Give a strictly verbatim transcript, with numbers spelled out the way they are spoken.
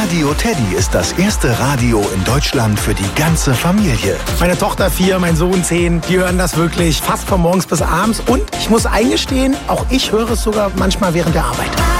Radio Teddy ist das erste Radio in Deutschland für die ganze Familie. Meine Tochter vier, mein Sohn zehn, die hören das wirklich fast von morgens bis abends. Und ich muss eingestehen, auch ich höre es sogar manchmal während der Arbeit.